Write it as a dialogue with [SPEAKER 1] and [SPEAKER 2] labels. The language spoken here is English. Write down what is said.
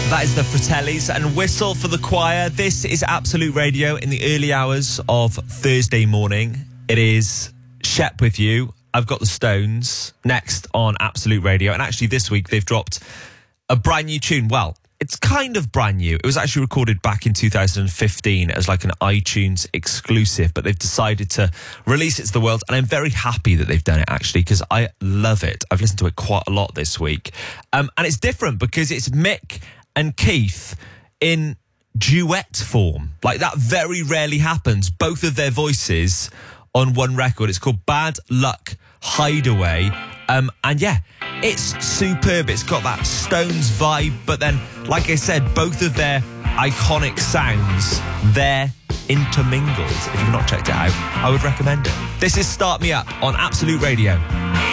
[SPEAKER 1] That is the Fratellis and Whistle for the Choir. This is Absolute Radio in the early hours of Thursday morning. It is Shep with you. I've got the Stones next on Absolute Radio. And actually this week they've dropped a brand new tune. Well, it's kind of brand new. It was actually recorded back in 2015 as like an iTunes exclusive, but they've decided to release it to the world. And I'm very happy that they've done it, actually, because I love it. I've listened to it quite a lot this week. And it's different because it's Mick and Keith in duet form. Like, that very rarely happens. Both of their voices on one record. It's called Bad Luck Hideaway. And yeah, it's superb. It's got that Stones vibe, but then, like I said, both of their iconic sounds, they're intermingled. If you've not checked it out, I would recommend it. This is Start Me Up on Absolute Radio.